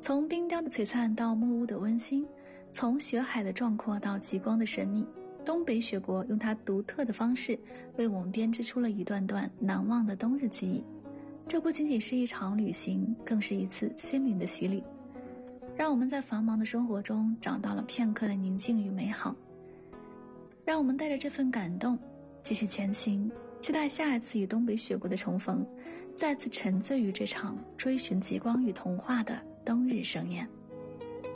从冰雕的璀璨到木屋的温馨，从雪海的壮阔到极光的神秘，东北雪国用它独特的方式为我们编织出了一段段难忘的冬日记忆。这不仅仅是一场旅行，更是一次心灵的洗礼，让我们在繁忙的生活中找到了片刻的宁静与美好。让我们带着这份感动继续前行，期待下一次与东北雪国的重逢，再次沉醉于这场追寻极光与童话的冬日盛宴。